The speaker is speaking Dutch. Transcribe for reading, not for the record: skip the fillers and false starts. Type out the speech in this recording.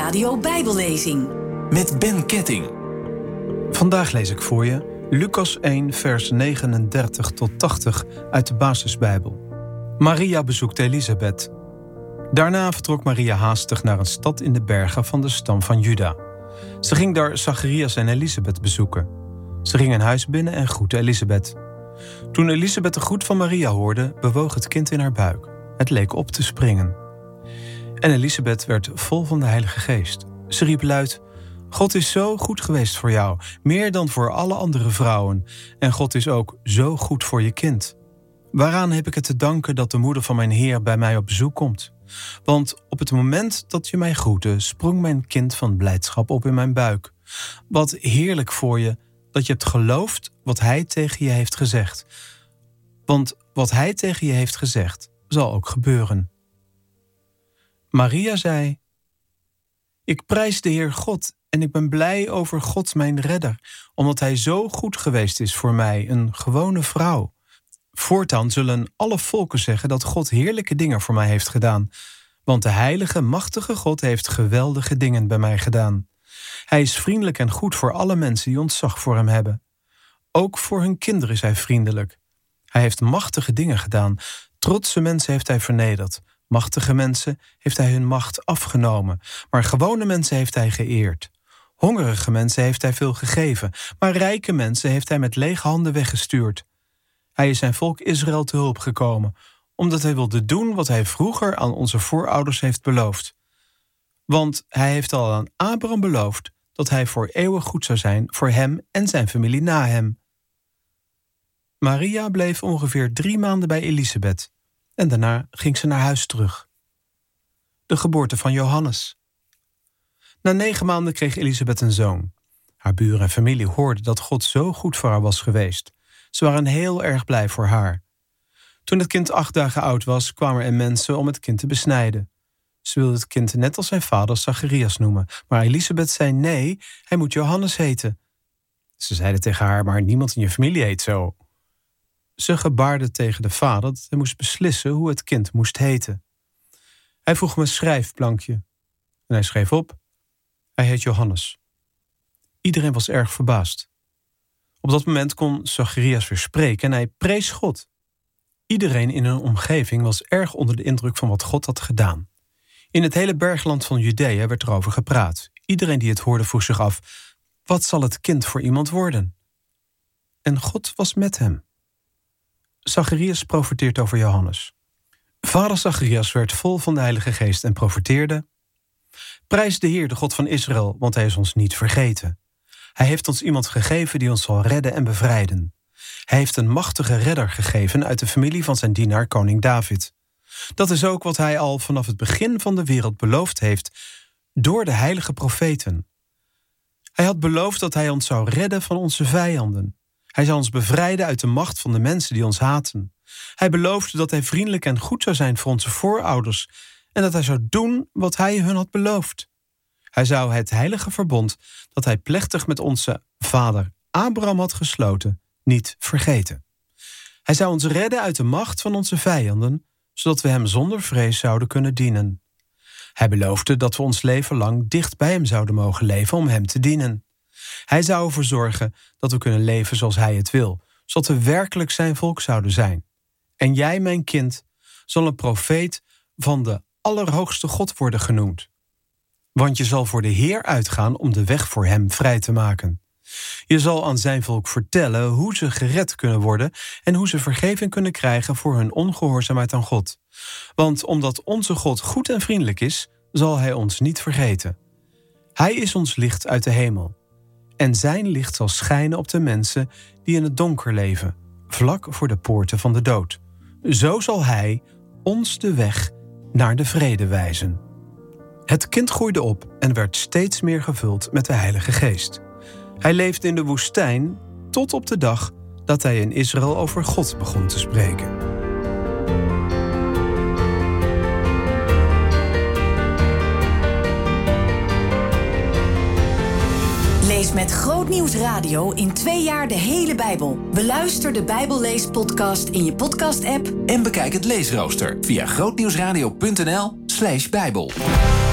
Radio Bijbellezing. Met Ben Ketting. Vandaag lees ik voor je Lucas 1 vers 39 tot 80 uit de basisbijbel. Maria bezoekt Elisabeth. Daarna vertrok Maria haastig naar een stad in de bergen van de stam van Juda. Ze ging daar Zacharias en Elisabeth bezoeken. Ze ging een huis binnen en groette Elisabeth. Toen Elisabeth de groet van Maria hoorde, bewoog het kind in haar buik. Het leek op te springen. En Elisabeth werd vol van de Heilige Geest. Ze riep luid: God is zo goed geweest voor jou, meer dan voor alle andere vrouwen. En God is ook zo goed voor je kind. Waaraan heb ik het te danken dat de moeder van mijn Heer bij mij op bezoek komt? Want op het moment dat je mij groette, sprong mijn kind van blijdschap op in mijn buik. Wat heerlijk voor je dat je hebt geloofd wat hij tegen je heeft gezegd. Want wat hij tegen je heeft gezegd, zal ook gebeuren. Maria zei: Ik prijs de Heer God en ik ben blij over God mijn redder, omdat hij zo goed geweest is voor mij, een gewone vrouw. Voortaan zullen alle volken zeggen dat God heerlijke dingen voor mij heeft gedaan. Want de heilige, machtige God heeft geweldige dingen bij mij gedaan. Hij is vriendelijk en goed voor alle mensen die ontzag voor hem hebben. Ook voor hun kinderen is hij vriendelijk. Hij heeft machtige dingen gedaan. Trotse mensen heeft hij vernederd. Machtige mensen heeft hij hun macht afgenomen. Maar gewone mensen heeft hij geëerd. Hongerige mensen heeft hij veel gegeven. Maar rijke mensen heeft hij met lege handen weggestuurd. Hij is zijn volk Israël te hulp gekomen, omdat hij wilde doen wat hij vroeger aan onze voorouders heeft beloofd. Want hij heeft al aan Abraham beloofd dat hij voor eeuwig goed zou zijn voor hem en zijn familie na hem. Maria bleef ongeveer 3 maanden bij Elisabeth en daarna ging ze naar huis terug. De geboorte van Johannes. Na 9 maanden kreeg Elisabeth een zoon. Haar buren en familie hoorden dat God zo goed voor haar was geweest. Ze waren heel erg blij voor haar. Toen het kind 8 dagen oud was, kwamen er mensen om het kind te besnijden. Ze wilde het kind net als zijn vader Zacharias noemen. Maar Elisabeth zei nee, hij moet Johannes heten. Ze zeiden tegen haar, maar niemand in je familie heet zo. Ze gebaarde tegen de vader dat hij moest beslissen hoe het kind moest heten. Hij vroeg me een schrijfplankje. En hij schreef op: hij heet Johannes. Iedereen was erg verbaasd. Op dat moment kon Zacharias weer spreken en hij prees God. Iedereen in hun omgeving was erg onder de indruk van wat God had gedaan. In het hele bergland van Judea werd erover gepraat. Iedereen die het hoorde vroeg zich af: wat zal het kind voor iemand worden? En God was met hem. Zacharias profeteert over Johannes. Vader Zacharias werd vol van de Heilige Geest en profeteerde: prijs de Heer, de God van Israël, want hij is ons niet vergeten. Hij heeft ons iemand gegeven die ons zal redden en bevrijden. Hij heeft een machtige redder gegeven uit de familie van zijn dienaar koning David. Dat is ook wat hij al vanaf het begin van de wereld beloofd heeft door de heilige profeten. Hij had beloofd dat hij ons zou redden van onze vijanden. Hij zou ons bevrijden uit de macht van de mensen die ons haten. Hij beloofde dat hij vriendelijk en goed zou zijn voor onze voorouders en dat hij zou doen wat hij hun had beloofd. Hij zou het heilige verbond dat hij plechtig met onze vader Abraham had gesloten, niet vergeten. Hij zou ons redden uit de macht van onze vijanden, zodat we hem zonder vrees zouden kunnen dienen. Hij beloofde dat we ons leven lang dicht bij hem zouden mogen leven om hem te dienen. Hij zou ervoor zorgen dat we kunnen leven zoals hij het wil, zodat we werkelijk zijn volk zouden zijn. En jij, mijn kind, zal een profeet van de Allerhoogste God worden genoemd. Want je zal voor de Heer uitgaan om de weg voor hem vrij te maken. Je zal aan zijn volk vertellen hoe ze gered kunnen worden en hoe ze vergeving kunnen krijgen voor hun ongehoorzaamheid aan God. Want omdat onze God goed en vriendelijk is, zal hij ons niet vergeten. Hij is ons licht uit de hemel. En zijn licht zal schijnen op de mensen die in het donker leven, vlak voor de poorten van de dood. Zo zal hij ons de weg naar de vrede wijzen. Het kind groeide op en werd steeds meer gevuld met de Heilige Geest. Hij leefde in de woestijn tot op de dag dat hij in Israël over God begon te spreken. Lees met Grootnieuws Radio in 2 jaar de hele Bijbel. Beluister de Bijbelleespodcast in je podcast-app. En bekijk het leesrooster via grootnieuwsradio.nl/Bijbel.